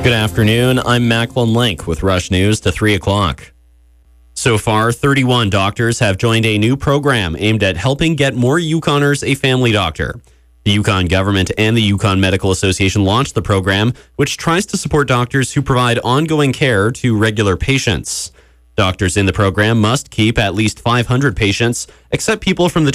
Good afternoon. I'm Macklin Link with Rush News to 3 o'clock. So far, 31 doctors have joined a new program aimed at helping get more Yukoners a family doctor. The Yukon government and the Yukon Medical Association launched the program, which tries to support doctors who provide ongoing care to regular patients. Doctors in the program must keep at least 500 patients, except people from the